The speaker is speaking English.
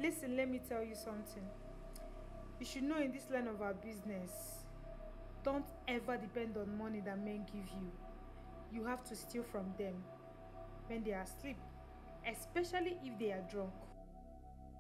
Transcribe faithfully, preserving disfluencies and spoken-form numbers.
Listen, let me tell you something. You should know in this line of our business, don't ever depend on money that men give you. You have to steal from them when they are asleep, especially if they are drunk.